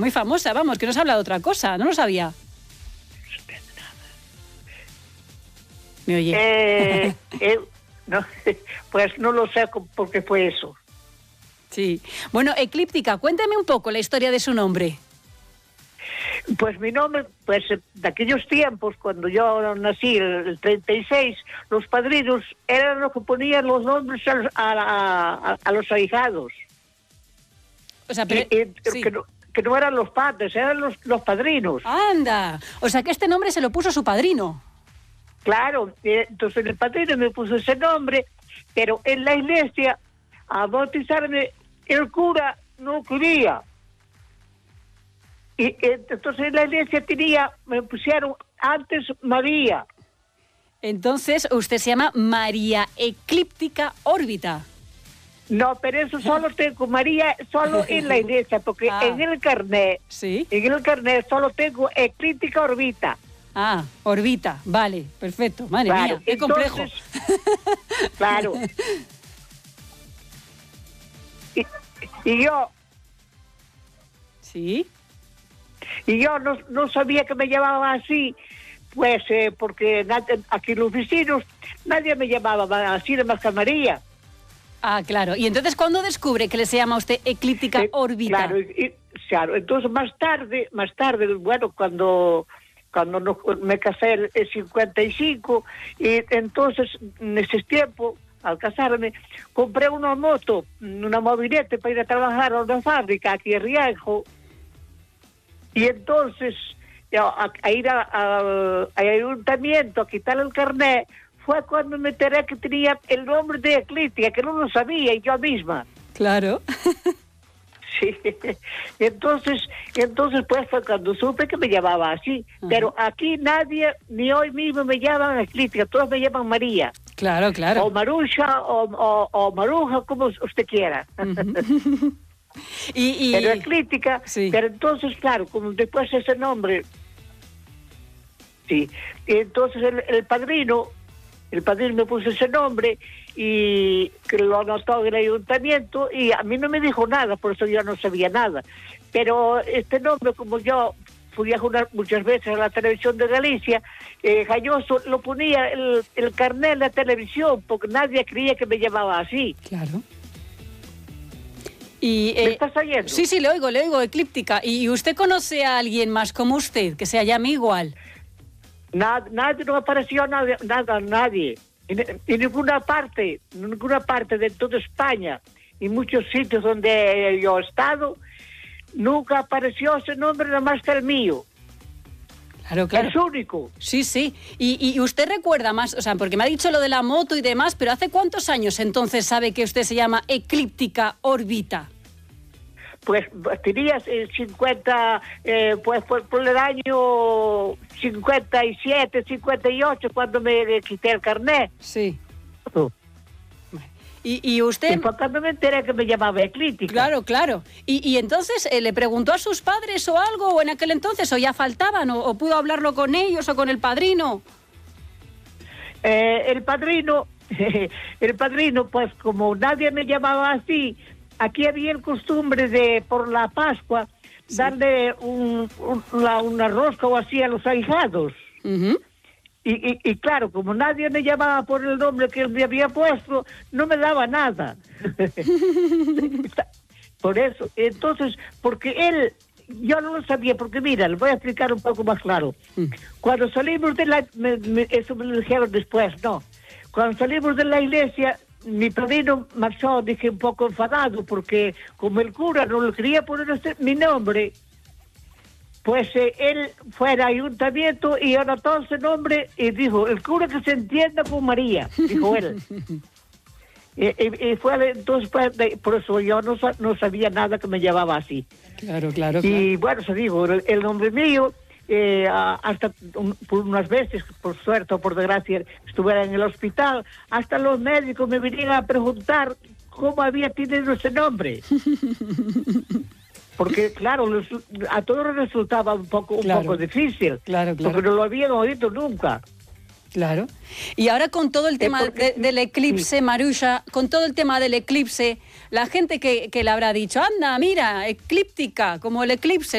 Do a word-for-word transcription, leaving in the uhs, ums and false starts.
muy famosa, vamos, que nos habla de otra cosa, no lo sabía. ¿Me oye? Eh, eh, no, pues no lo sé por qué fue eso. Sí. Bueno, Eclíptica, cuéntame un poco la historia de su nombre. Pues mi nombre, pues de aquellos tiempos, cuando yo nací, el treinta y seis, los padrinos eran los que ponían los nombres a, a, a, a los ahijados. O sea, pero, y, y, sí. que, no, que no eran los padres, eran los, los padrinos. ¡Anda! O sea, que este nombre se lo puso su padrino. Claro, entonces el padrino me puso ese nombre, pero en la iglesia, a bautizarme, el cura no quería. Y entonces en la iglesia tenía, me pusieron antes María. Entonces usted se llama María Eclíptica Órbita. No, pero eso solo tengo María, solo en la iglesia, porque ah. en el carnet, ¿sí? en el carnet solo tengo Eclíptica Órbita. Ah, Órbita, vale, perfecto. Madre claro, mía, qué entonces, complejo. Claro. Y, y yo... ¿Sí? Y yo no, no sabía que me llamaba así, pues eh, porque nadie, aquí los vecinos, nadie me llamaba así de más que María. Ah, claro. Y entonces, ¿cuándo descubre que le se llama a usted Eclíptica eh, Órbita? Claro, y, claro, entonces más tarde, más tarde, bueno, cuando... cuando no, me casé en el cincuenta y cinco, y entonces en ese tiempo, al casarme, compré una moto, una mobilete para ir a trabajar a una fábrica aquí en Rianjo, y entonces a, a ir a, a, al ayuntamiento a quitar el carnet, fue cuando me enteré que tenía el nombre de Eclíptica, que no lo sabía, y yo misma. Claro. Sí, entonces, entonces pues fue cuando supe que me llamaba así, uh-huh. Pero aquí nadie, ni hoy mismo me llaman Eclíptica, todos me llaman María. Claro, claro. O Maruja, o, o, o Maruja, como usted quiera. Uh-huh. y, y... Pero Eclíptica, sí. Pero entonces, claro, como después ese nombre, sí, y entonces el, el padrino, el padrino me puso ese nombre y que lo anotó en el ayuntamiento y a mí no me dijo nada, por eso yo no sabía nada. Pero este nombre, como yo fui a jugar muchas veces a la televisión de Galicia, eh, Galloso lo ponía el, el carnet en la televisión porque nadie creía que me llamaba así. Claro. Y, ¿Me eh, estás oyendo? Sí, sí, le oigo, le oigo, Eclíptica. ¿Y usted conoce a alguien más como usted, que se llame igual? Nada, nadie, no apareció nada, nada, nadie. En, en ninguna parte, en ninguna parte de toda España, en muchos sitios donde yo he estado, nunca apareció ese nombre nada más que el mío. Claro, claro. Es único. Sí, sí. Y, y usted recuerda más, o sea, porque me ha dicho lo de la moto y demás, pero ¿hace cuántos años entonces sabe que usted se llama Eclíptica Órbita? Pues tenía cincuenta, eh, pues por, por el año cincuenta y siete, cincuenta y ocho, cuando me quité el carnet. Sí. Oh. Y, y usted... Y fue cuando me enteré que me llamaba Eclíptica. Claro, claro. Y, y entonces, eh, ¿le preguntó a sus padres o algo o en aquel entonces, o ya faltaban, o, o pudo hablarlo con ellos o con el padrino? Eh, el padrino, el padrino, pues como nadie me llamaba así, aquí había el costumbre de, por la Pascua, sí, darle un, un, una, una rosca o así a los ahijados. Uh-huh. y, y, y claro, como nadie me llamaba por el nombre que él me había puesto, no me daba nada. Por eso, entonces, porque él, yo no lo sabía, porque mira, le voy a explicar un poco más claro. Uh-huh. Cuando salimos de la, me, me, eso me lo dijeron después, no. Cuando salimos de la iglesia, mi padrino marchó, dije, un poco enfadado, porque como el cura no le quería poner este, mi nombre, pues eh, él fue al ayuntamiento y anotó ese nombre y dijo, el cura que se entienda con María, dijo él. y, y, y fue entonces, pues, por eso yo no, no sabía nada que me llamaba así. Claro, claro, claro. Y bueno, se digo, el, el nombre mío, eh, hasta un, por unas veces, por suerte o por desgracia, estuviera en el hospital, hasta los médicos me vinieron a preguntar cómo había tenido ese nombre. Porque, claro, a todos les resultaba un poco, un claro, poco difícil, claro, claro, porque no lo habían oído nunca. Claro. Y ahora con todo el tema porque, de, del eclipse, sí, Maruja, con todo el tema del eclipse, la gente que, que le habrá dicho, anda, mira, eclíptica, como el eclipse,